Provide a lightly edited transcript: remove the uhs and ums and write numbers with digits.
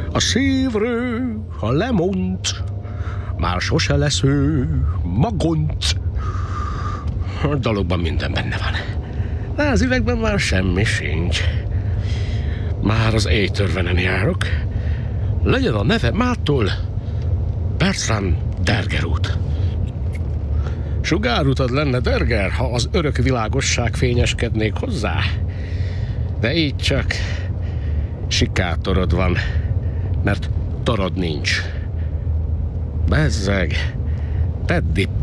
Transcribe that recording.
A szívről, ha lemond, már sose lesz ő magonc. A dologban minden benne van. De az üvegben már semmi sincs. Már az éjtörvenen járok. Legyen a neve mától Bertram Dergerút. Sugárutad lenne, Derger, ha az örök világosság fényeskednék hozzá. De így csak sikátorod van, mert torod nincs. Bezzeg, tedd